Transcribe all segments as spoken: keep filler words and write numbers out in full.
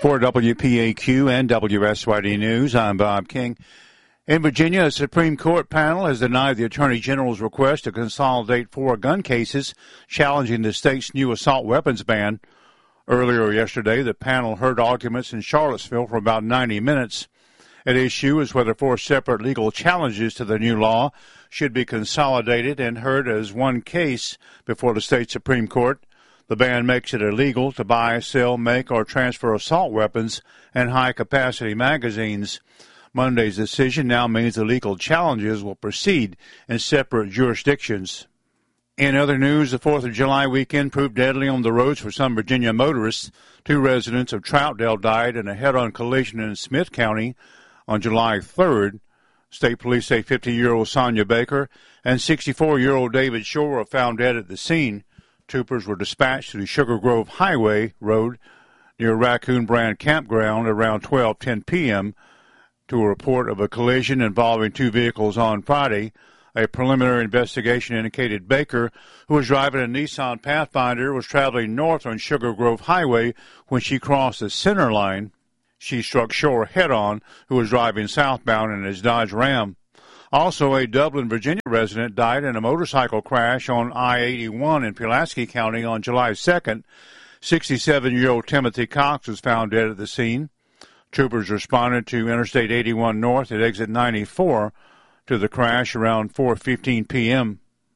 For W P A Q and W S Y D News, I'm Bob King. In Virginia, a Supreme Court panel has denied the Attorney General's request to consolidate four gun cases challenging the state's new assault weapons ban. Earlier yesterday, the panel heard arguments in Charlottesville for about ninety minutes. At issue is whether four separate legal challenges to the new law should be consolidated and heard as one case before the state Supreme Court. The ban makes it illegal to buy, sell, make, or transfer assault weapons and high-capacity magazines. Monday's decision now means the legal challenges will proceed in separate jurisdictions. In other news, the fourth of July weekend proved deadly on the roads for some Virginia motorists. Two residents of Troutdale died in a head-on collision in Smith County on July third. State police say fifty-year-old Sonia Baker and sixty-four-year-old David Shore were found dead at the scene. Troopers were dispatched to the Sugar Grove Highway Road near Raccoon Brand Campground around twelve ten p.m. to a report of a collision involving two vehicles on Friday. A preliminary investigation indicated Baker, who was driving a Nissan Pathfinder, was traveling north on Sugar Grove Highway when she crossed the center line. She struck Shore head-on, who was driving southbound in his Dodge Ram. Also, a Dublin, Virginia resident died in a motorcycle crash on I eighty-one in Pulaski County on July second. sixty-seven-year-old Timothy Cox was found dead at the scene. Troopers responded to Interstate eighty-one North at exit ninety-four to the crash around four fifteen p.m.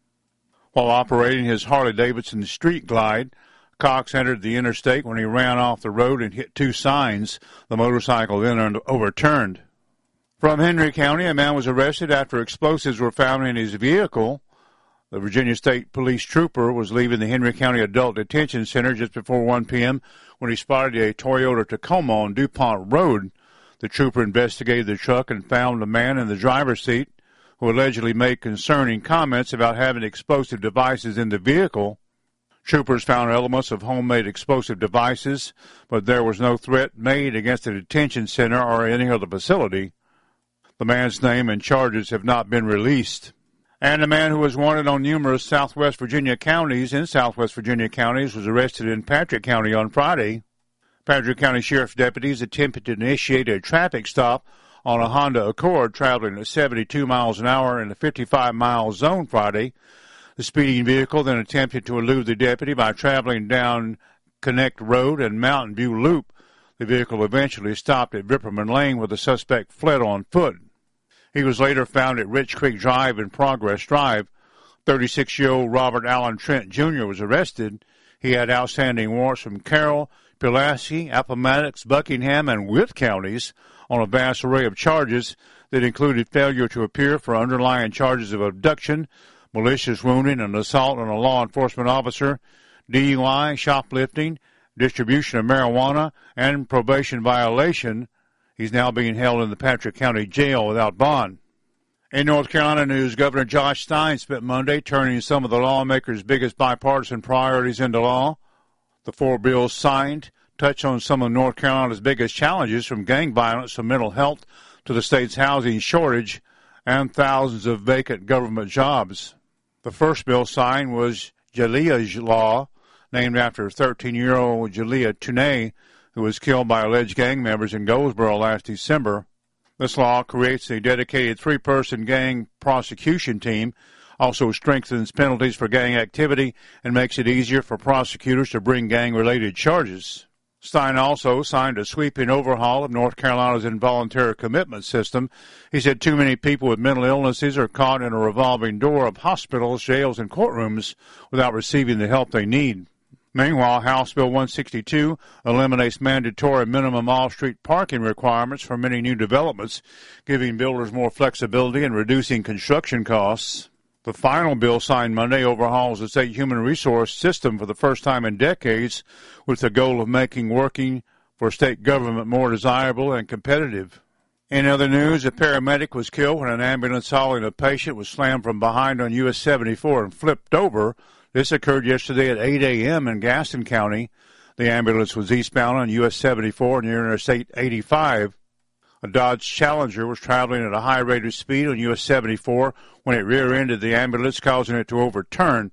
While operating his Harley-Davidson Street Glide, Cox entered the interstate when he ran off the road and hit two signs. The motorcycle then overturned. From Henry County, a man was arrested after explosives were found in his vehicle. The Virginia State Police trooper was leaving the Henry County Adult Detention Center just before one p.m. when he spotted a Toyota Tacoma on DuPont Road. The trooper investigated the truck and found a man in the driver's seat who allegedly made concerning comments about having explosive devices in the vehicle. Troopers found elements of homemade explosive devices, but there was no threat made against the detention center or any other facility. The man's name and charges have not been released. And a man who was wanted on numerous Southwest Virginia counties in Southwest Virginia counties was arrested in Patrick County on Friday. Patrick County Sheriff's deputies attempted to initiate a traffic stop on a Honda Accord traveling at seventy-two miles an hour in a fifty-five mile zone Friday. The speeding vehicle then attempted to elude the deputy by traveling down Connect Road and Mountain View Loop. The vehicle eventually stopped at Vipperman Lane where the suspect fled on foot. He was later found at Rich Creek Drive and Progress Drive. thirty-six-year-old Robert Allen Trent Junior was arrested. He had outstanding warrants from Carroll, Pulaski, Appomattox, Buckingham, and Wythe counties on a vast array of charges that included failure to appear for underlying charges of abduction, malicious wounding, and assault on a law enforcement officer, D U I, shoplifting, distribution of marijuana, and probation violation. He's now being held in the Patrick County Jail without bond. In North Carolina news, Governor Josh Stein spent Monday turning some of the lawmakers' biggest bipartisan priorities into law. The four bills signed touch on some of North Carolina's biggest challenges, from gang violence to mental health to the state's housing shortage and thousands of vacant government jobs. The first bill signed was Jalia's Law, named after thirteen-year-old Jalia Tunay, who was killed by alleged gang members in Goldsboro last December. This law creates a dedicated three-person gang prosecution team, also strengthens penalties for gang activity, and makes it easier for prosecutors to bring gang-related charges. Stein also signed a sweeping overhaul of North Carolina's involuntary commitment system. He said too many people with mental illnesses are caught in a revolving door of hospitals, jails, and courtrooms without receiving the help they need. Meanwhile, House Bill one sixty-two eliminates mandatory minimum off-street parking requirements for many new developments, giving builders more flexibility and reducing construction costs. The final bill signed Monday overhauls the state human resource system for the first time in decades, with the goal of making working for state government more desirable and competitive. In other news, a paramedic was killed when an ambulance hauling a patient was slammed from behind on U S seventy-four and flipped over. This occurred yesterday at eight a.m. in Gaston County. The ambulance was eastbound on U S seventy-four near Interstate eighty-five. A Dodge Challenger was traveling at a high rate of speed on U S seventy-four when it rear-ended the ambulance, causing it to overturn.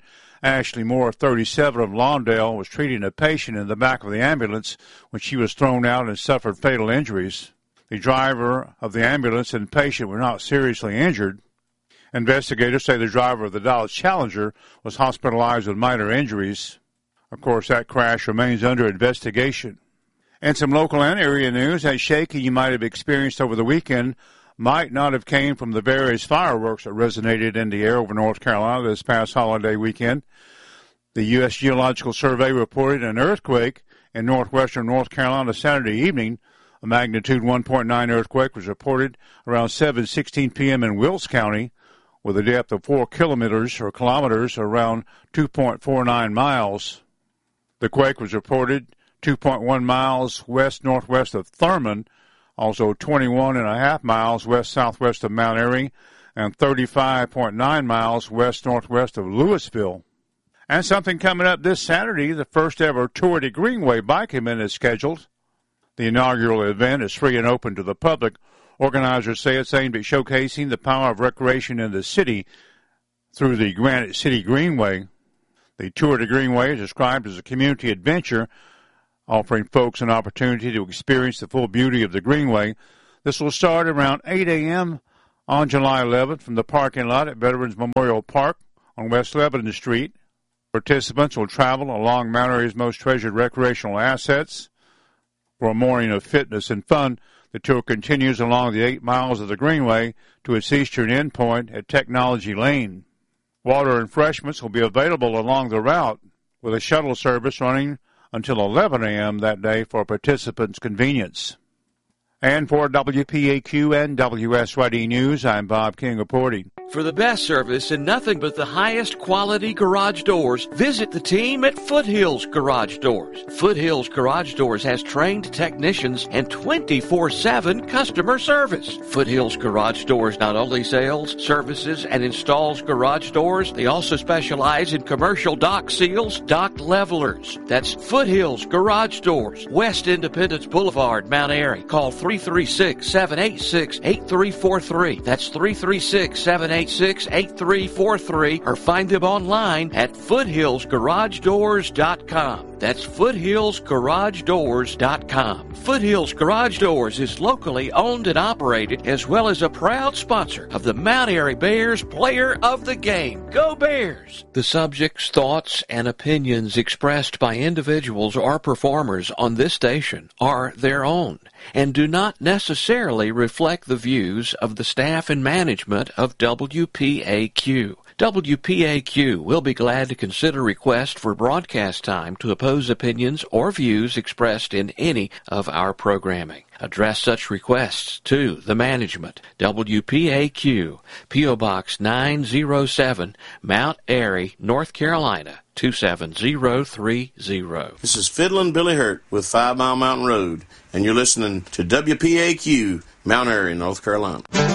Ashley Moore, thirty-seven, of Lawndale, was treating a patient in the back of the ambulance when she was thrown out and suffered fatal injuries. The driver of the ambulance and patient were not seriously injured. Investigators say the driver of the Dodge Challenger was hospitalized with minor injuries. Of course, that crash remains under investigation. And some local and area news. That shaking you might have experienced over the weekend might not have came from the various fireworks that resonated in the air over North Carolina this past holiday weekend. The U S Geological Survey reported an earthquake in northwestern North Carolina Saturday evening. A magnitude one point nine earthquake was reported around seven sixteen p.m. in Wilkes County, with a depth of four kilometers or kilometers, around two point four nine miles. The quake was reported two point one miles west-northwest of Thurman, also twenty-one and a half miles west-southwest of Mount Airy, and thirty-five point nine miles west-northwest of Louisville. And something coming up this Saturday, the first ever Tour de Greenway bike event is scheduled. The inaugural event is free and open to the public. Organizers say it's aimed at showcasing the power of recreation in the city through the Granite City Greenway. The Tour de Greenway is described as a community adventure, offering folks an opportunity to experience the full beauty of the Greenway. This will start around eight a.m. on July eleventh from the parking lot at Veterans Memorial Park on West Lebanon Street. Participants will travel along Mount Airy's most treasured recreational assets. For a morning of fitness and fun, the tour continues along the eight miles of the Greenway to its eastern endpoint at Technology Lane. Water and refreshments will be available along the route, with a shuttle service running until eleven a.m. that day for participants' convenience. And for W P A Q and W S Y D News, I'm Bob King reporting. For the best service and nothing but the highest quality garage doors, visit the team at Foothills Garage Doors. Foothills Garage Doors has trained technicians and twenty-four seven customer service. Foothills Garage Doors not only sells, services, and installs garage doors, they also specialize in commercial dock seals, dock levelers. That's Foothills Garage Doors, West Independence Boulevard, Mount Airy. Call three three six, seven eight six, eight three four three. That's three three six, seven eight six, eight three four three, or find them online at foothills garage doors dot com. That's foothills garage doors dot com. Foothills Garage Doors is locally owned and operated, as well as a proud sponsor of the Mount Airy Bears Player of the Game. Go Bears! The subjects, thoughts, and opinions expressed by individuals or performers on this station are their own and do not necessarily reflect the views of the staff and management of W P A Q. W P A Q will be glad to consider requests for broadcast time to oppose opinions or views expressed in any of our programming. Address such requests to the management. W P A Q, P O. Box nine oh seven, Mount Airy, North Carolina, two seven zero three zero. This is Fiddlin' Billy Hurt with Five Mile Mountain Road, and you're listening to W P A Q, Mount Airy, North Carolina.